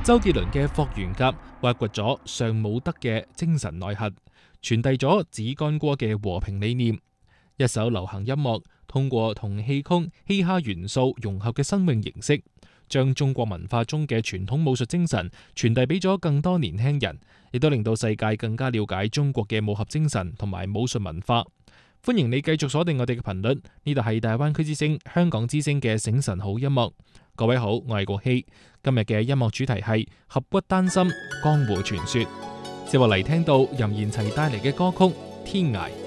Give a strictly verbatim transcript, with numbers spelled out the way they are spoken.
周杰倫嘅霍元甲挖掘咗尚武德嘅精神內核，傳遞咗子干戈嘅和平理念。一首流行音樂通過同戲曲、嘻哈元素融合嘅新穎形式，將中國文化中嘅傳統武術精神傳遞俾咗更多年輕人，亦都令到世界更加了解中國嘅武俠精神同埋武術文化。歡迎你繼續鎖定我哋嘅頻率，呢度係大灣區之聲、香港之聲嘅醒晨好音樂。各位好，我係國希。今日嘅音樂主題係合骨丹心江湖傳說。接落嚟聽到任賢齊帶嚟嘅歌曲《天涯》。